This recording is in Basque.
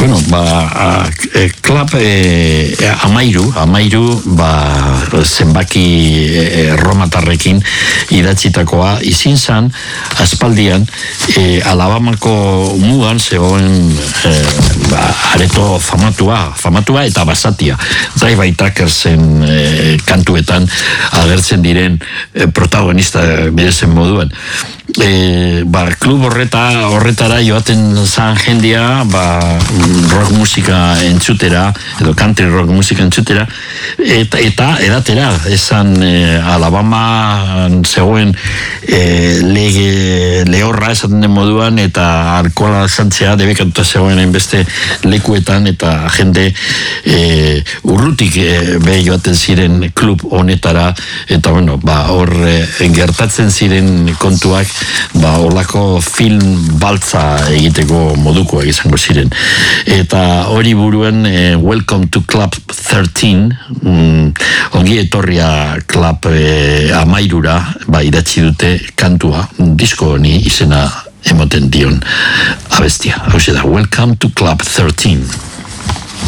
Bueno, Club Amairu, zenbaki romatarrekin idatzitakoa izin zan, aspaldian, Alabamako mugan zegoen areto famatua eta basatia. Drive-by Trackersen kantuetan agertzen diren protagonista berezen moduan. Klub horretara joaten zan jendia rock musika entzutera edo country rock musika entzutera eta edatera esan Alabama zegoen lehorra esaten den moduan eta alkohola zantzea debekatuta zegoen hainbeste lekuetan eta jende urrutik be joaten ziren klub honetara eta hor gertatzen ziren kontuak olako film baltza egiteko modukoak izango ziren. Eta hori buruen Welcome to Club 13 ongi etorria Club Amairura idatzi dute kantua, disko honi izena emoten dion abestia. Hau da, Welcome to Club 13.